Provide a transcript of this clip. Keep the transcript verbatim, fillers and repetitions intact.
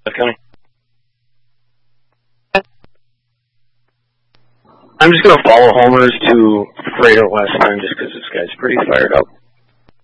County. I'm just going to follow Homers to Freighter last time just because this guy's pretty fired up.